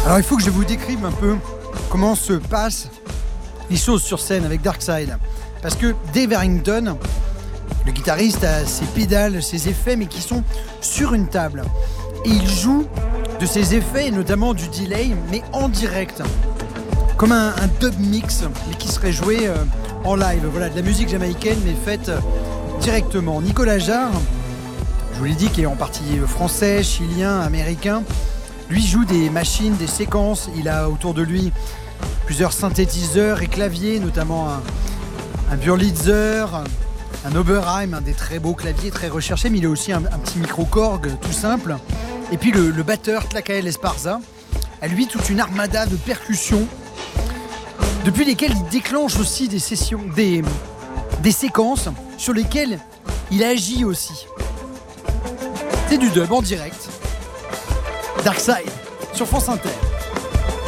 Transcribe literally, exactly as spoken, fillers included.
Alors il faut que je vous décrive un peu comment se passent les choses sur scène avec Darkside. Parce que Dave Harrington, le guitariste, a ses pédales, ses effets, mais qui sont sur une table. Et il joue de ces effets, et notamment du delay, mais en direct. Comme un, un dub mix, mais qui serait joué euh, en live. Voilà, de la musique jamaïcaine, mais faite euh, directement. Nicolas Jarre, je vous l'ai dit, qui est en partie français, chilien, américain, lui joue des machines, des séquences. Il a autour de lui plusieurs synthétiseurs et claviers, notamment un, un Burlitzer, un Oberheim, un des très beaux claviers, très recherchés, mais il a aussi un, un petit micro-Korg tout simple. Et puis le, le batteur Tlacael Esparza a lui toute une armada de percussions, depuis lesquelles il déclenche aussi des sessions, des, des séquences sur lesquelles il agit aussi. C'est du dub en direct. Darkside sur France Inter.